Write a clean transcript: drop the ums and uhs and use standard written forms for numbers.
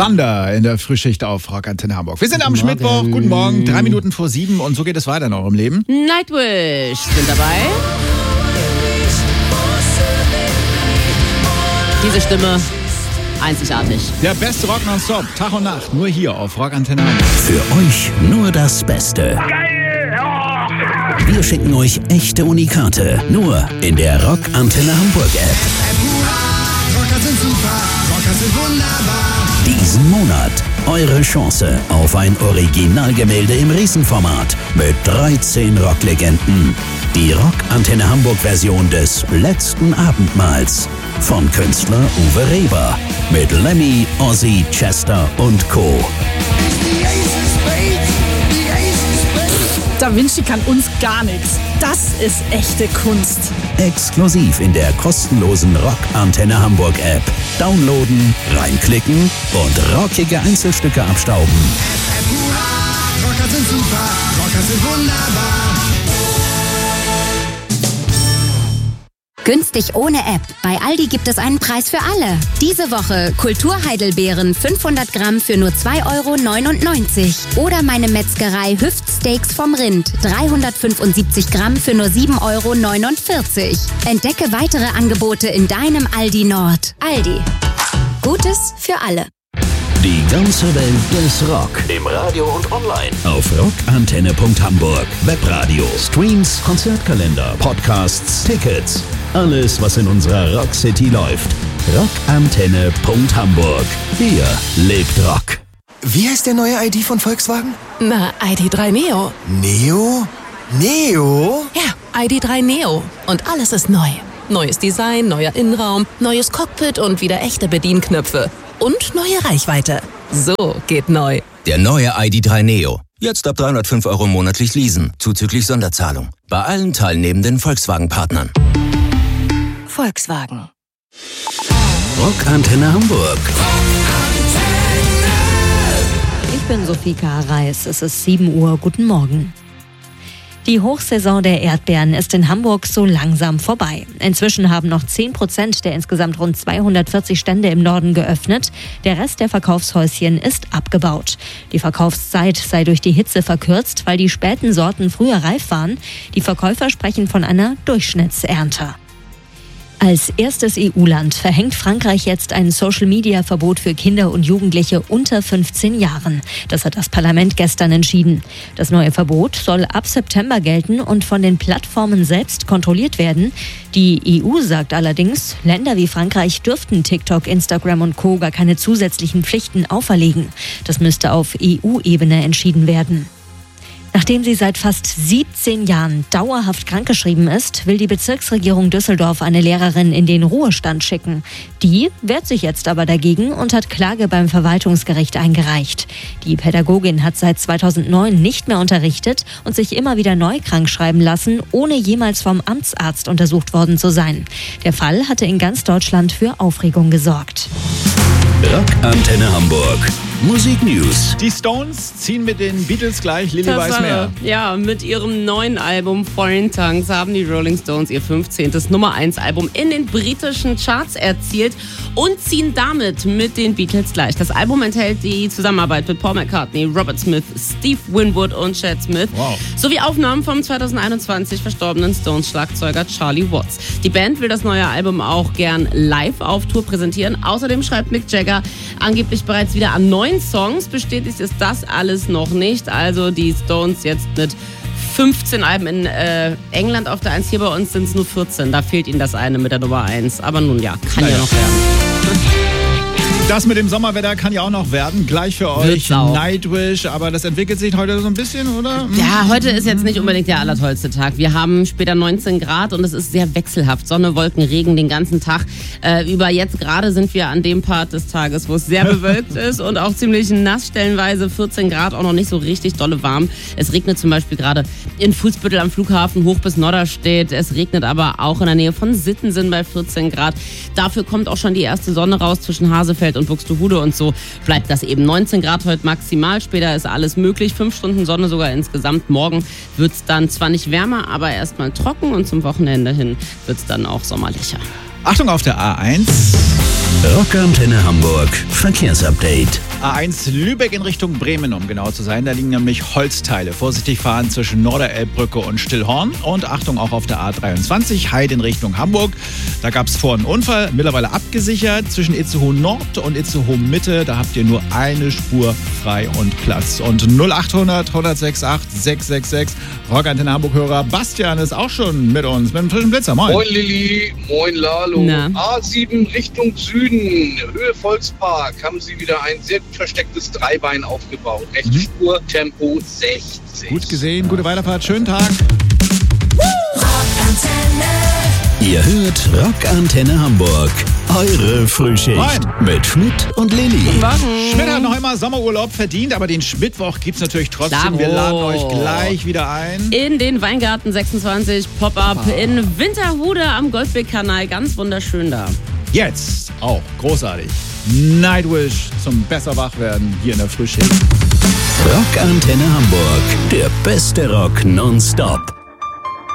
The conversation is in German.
Thunder in der Frühschicht auf Rock Antenne Hamburg. Wir sind am Mittwoch. Guten Morgen. 3 Minuten vor 7 und so geht es weiter in eurem Leben. Nightwish sind dabei. Diese Stimme, einzigartig. Der beste Rock nonstop, Tag und Nacht, nur hier auf Rock Antenne Hamburg. Für euch nur das Beste. Geil! Oh. Wir schicken euch echte Unikate. Nur in der Rock Antenne Hamburg App. Rocker sind super, Rocker sind wunderbar. Diesen Monat eure Chance auf ein Originalgemälde im Riesenformat mit 13 Rocklegenden. Die Rock Antenne Hamburg Version des letzten Abendmahls von Künstler Uwe Reber mit Lemmy, Ozzy, Chester und Co. Da Vinci kann uns gar nichts. Das ist echte Kunst. Exklusiv in der kostenlosen Rock Antenne Hamburg App. Downloaden, reinklicken und rockige Einzelstücke abstauben. Rocker sind super, Rocker sind wunderbar. Günstig ohne App. Bei Aldi gibt es einen Preis für alle. Diese Woche Kulturheidelbeeren 500 Gramm für nur 2,99 €. Oder meine Metzgerei Hüftsteaks vom Rind 375 Gramm für nur 7,49 €. Entdecke weitere Angebote in deinem Aldi Nord. Aldi. Gutes für alle. Die ganze Welt des Rock. Im Radio und online. Auf rockantenne.hamburg. Webradio, Streams, Konzertkalender, Podcasts, Tickets. Alles, was in unserer Rock City läuft. rockantenne.hamburg. Hier lebt Rock. Wie heißt der neue ID von Volkswagen? Na, ID.3 Neo. Neo? Neo? Ja, ID.3 Neo. Und alles ist neu. Neues Design, neuer Innenraum, neues Cockpit und wieder echte Bedienknöpfe. Und neue Reichweite. So geht neu. Der neue ID.3 Neo. Jetzt ab 305 € monatlich leasen, zuzüglich Sonderzahlung. Bei allen teilnehmenden Volkswagen-Partnern. Volkswagen. Rock Antenne Hamburg. Ich bin Sophie Reis. Es ist 7 Uhr. Guten Morgen. Die Hochsaison der Erdbeeren ist in Hamburg so langsam vorbei. Inzwischen haben noch 10% der insgesamt rund 240 Stände im Norden geöffnet. Der Rest der Verkaufshäuschen ist abgebaut. Die Verkaufszeit sei durch die Hitze verkürzt, weil die späten Sorten früher reif waren. Die Verkäufer sprechen von einer Durchschnittsernte. Als erstes EU-Land verhängt Frankreich jetzt ein Social-Media-Verbot für Kinder und Jugendliche unter 15 Jahren. Das hat das Parlament gestern entschieden. Das neue Verbot soll ab September gelten und von den Plattformen selbst kontrolliert werden. Die EU sagt allerdings, Länder wie Frankreich dürften TikTok, Instagram und Co. gar keine zusätzlichen Pflichten auferlegen. Das müsste auf EU-Ebene entschieden werden. Nachdem sie seit fast 17 Jahren dauerhaft krankgeschrieben ist, will die Bezirksregierung Düsseldorf eine Lehrerin in den Ruhestand schicken. Die wehrt sich jetzt aber dagegen und hat Klage beim Verwaltungsgericht eingereicht. Die Pädagogin hat seit 2009 nicht mehr unterrichtet und sich immer wieder neu krankschreiben lassen, ohne jemals vom Amtsarzt untersucht worden zu sein. Der Fall hatte in ganz Deutschland für Aufregung gesorgt. Rock Antenne Hamburg. Musik News. Die Stones ziehen mit den Beatles gleich. Lilly weiß mehr. Ja, mit ihrem neuen Album Foreign Tongues haben die Rolling Stones ihr 15. Nummer-1-Album in den britischen Charts erzielt und ziehen damit mit den Beatles gleich. Das Album enthält die Zusammenarbeit mit Paul McCartney, Robert Smith, Steve Winwood und Chad Smith. Wow. Sowie Aufnahmen vom 2021 verstorbenen Stones-Schlagzeuger Charlie Watts. Die Band will das neue Album auch gern live auf Tour präsentieren. Außerdem schreibt Mick Jagger angeblich bereits wieder an neuen Songs. Bestätigt ist das alles noch nicht. Also die Stones jetzt mit 15 Alben in England auf der 1. Hier bei uns sind es nur 14. Da fehlt ihnen das eine mit der Nummer 1. Aber nun ja, kann ja noch werden. Das mit dem Sommerwetter kann ja auch noch werden. Gleich für euch Nightwish. Aber das entwickelt sich heute so ein bisschen, oder? Ja, heute ist jetzt nicht unbedingt der allertollste Tag. Wir haben später 19 Grad und es ist sehr wechselhaft. Sonne, Wolken, Regen den ganzen Tag. Über jetzt gerade sind wir an dem Part des Tages, wo es sehr bewölkt ist und auch ziemlich nass stellenweise. 14 Grad, auch noch nicht so richtig dolle warm. Es regnet zum Beispiel gerade in Fuhlsbüttel am Flughafen hoch bis Norderstedt. Es regnet aber auch in der Nähe von Sittensen bei 14 Grad. Dafür kommt auch schon die erste Sonne raus zwischen Hasefeld und Buxtehude und so bleibt das eben. 19 Grad heute maximal, später ist alles möglich. 5 Stunden Sonne sogar insgesamt. Morgen wird es dann zwar nicht wärmer, aber erstmal trocken und zum Wochenende hin wird es dann auch sommerlicher. Achtung auf der A1. Rockantenne Hamburg Verkehrsupdate. A1 Lübeck in Richtung Bremen, um genau zu sein. Da liegen nämlich Holzteile. Vorsichtig fahren zwischen Norderelbbrücke und Stillhorn. Und Achtung auch auf der A23 Heid in Richtung Hamburg. Da gab es vorhin einen Unfall, mittlerweile abgesichert. Zwischen Itzehoe Nord und Itzehoe Mitte, da habt ihr nur eine Spur frei und Platz. Und 0800 168 666. Rockantenne Hamburg-Hörer Bastian ist auch schon mit uns, mit einem frischen Blitzer. Moin. Moin Lilly, moin Lalo. Na. A7 Richtung Süden, Höhe Volkspark, haben sie wieder ein sehr gut verstecktes Dreibein aufgebaut. Rechte Spur, Tempo 60. Gut gesehen, gute Weiterfahrt, schönen Tag. Ihr hört Rockantenne Hamburg. Eure Frühschicht Moin. mit Schmidt und Lilly. Schmidt hat noch einmal Sommerurlaub verdient, aber den Schmidtwoch gibt es natürlich trotzdem. Klaro. Wir laden euch gleich wieder ein. In den Weingarten 26 Pop-Up in Winterhude am Goldbeck-Kanal. Ganz wunderschön da. Jetzt auch großartig. Nightwish zum besser wach werden hier in der Frühschicht. Rockantenne Hamburg. Der beste Rock nonstop.